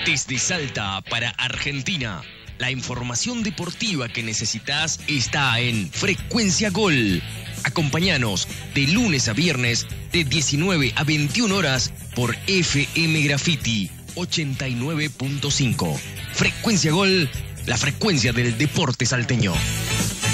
Desde Salta para Argentina, la información deportiva que necesitas está en Frecuencia Gol. Acompáñanos de lunes a viernes de 19 a 21 horas por FM Graffiti 89.5. Frecuencia Gol, la frecuencia del deporte salteño.